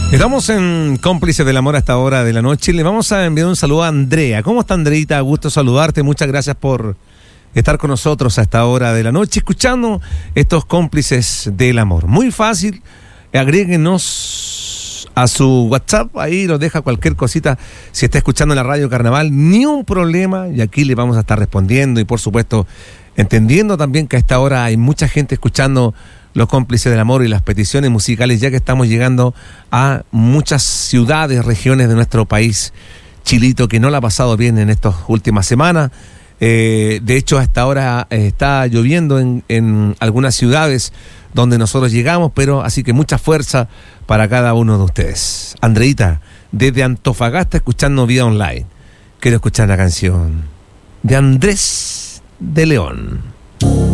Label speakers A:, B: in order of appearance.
A: Estamos en Cómplices del Amor a esta hora de la noche. Le vamos a enviar un saludo a Andrea. ¿Cómo está, Andreita? Gusto saludarte. Muchas gracias por estar con nosotros a esta hora de la noche, escuchando estos Cómplices del Amor. Muy fácil. Agréguenos a su WhatsApp. Ahí nos deja cualquier cosita. Si está escuchando en la radio Carnaval, ni un problema. Y aquí le vamos a estar respondiendo. Y por supuesto, entendiendo también que a esta hora hay mucha gente escuchando los Cómplices del Amor y las peticiones musicales, ya que estamos llegando a muchas ciudades, regiones de nuestro país chilito, que no la ha pasado bien en estas últimas semanas. De hecho, hasta ahora está lloviendo en algunas ciudades donde nosotros llegamos, pero así que mucha fuerza para cada uno de ustedes. Andreita, desde Antofagasta, escuchando Vida Online, quiero escuchar la canción de Andrés de León.